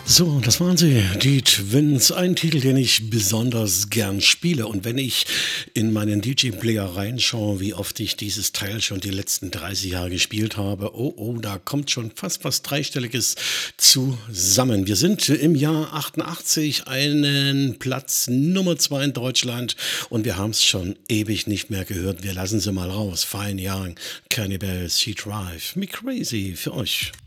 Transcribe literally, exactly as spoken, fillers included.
So, das waren sie, die Twins. Ein Titel, den ich besonders gern spiele. Und wenn ich in meinen D J-Player reinschaue, wie oft ich dieses Teil schon die letzten dreißig Jahre gespielt habe, oh, oh, da kommt schon fast was Dreistelliges zusammen. Wir sind im Jahr achtundachtzig, einen Platz Nummer zwei in Deutschland. Und wir haben es schon ewig nicht mehr gehört. Wir lassen sie mal raus. Fine Young, Cannibal, She Drive, Me Crazy für euch.